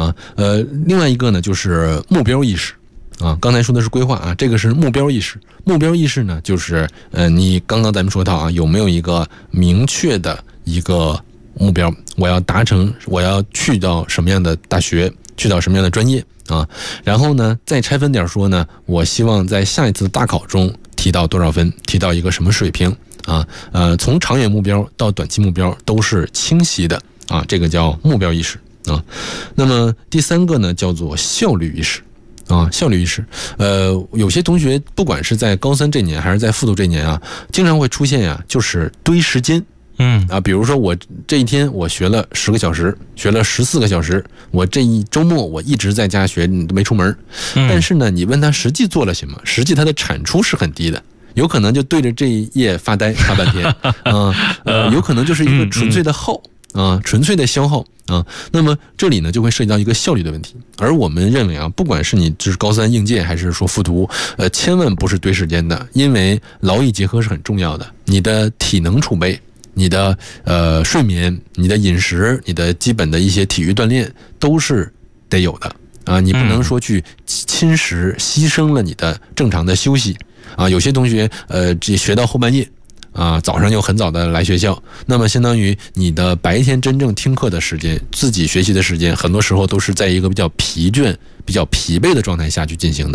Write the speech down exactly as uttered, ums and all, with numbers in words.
啊。呃，另外一个呢就是目标意识啊，刚才说的是规划啊，这个是目标意识。目标意识呢，就是呃，你刚刚咱们说到啊，有没有一个明确的一个目标？我要达成，我要去到什么样的大学，去到什么样的专业啊？然后呢，再拆分点说呢，我希望在下一次大考中提到多少分，提到一个什么水平啊？呃，从长远目标到短期目标都是清晰的啊，这个叫目标意识啊。那么第三个呢，叫做效率意识。啊，效率意识，呃，有些同学不管是在高三这年还是在复读这年啊，经常会出现呀、啊，就是堆时间， 嗯啊，比如说我这一天我学了十个小时，学了十四个小时，我这一周末我一直在家学，你都没出门， 嗯、 但是呢，你问他实际做了什么，实际他的产出是很低的。有可能就对着这一页发呆发半天，啊，呃，有可能就是一个纯粹的耗。啊，纯粹的消耗啊，那么这里呢就会涉及到一个效率的问题，而我们认为啊，不管是你就是高三应届还是说复读，呃，千万不是堆时间的，因为劳逸结合是很重要的，你的体能储备、你的呃睡眠、你的饮食、你的基本的一些体育锻炼都是得有的啊，你不能说去侵蚀、牺牲了你的正常的休息啊，有些同学呃只学到后半夜。啊，早上又很早的来学校，那么相当于你的白天真正听课的时间、自己学习的时间，很多时候都是在一个比较疲倦、比较疲惫的状态下去进行的。